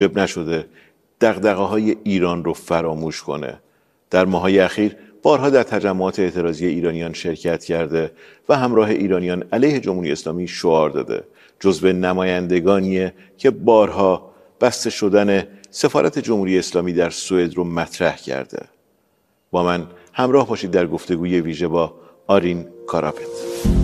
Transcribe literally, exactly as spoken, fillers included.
نشده دغدغه‌های ایران رو فراموش کنه. در ماه‌های اخیر بارها در تجمعات اعتراضی ایرانیان شرکت کرده و همراه ایرانیان علیه جمهوری اسلامی شعار داده. جزو نمایندگانیه که بارها بسته شدن سفارت جمهوری اسلامی در سوئد رو مطرح کرده. با من همراه باشید در گفتگوی ویژه با آرین کاراپت.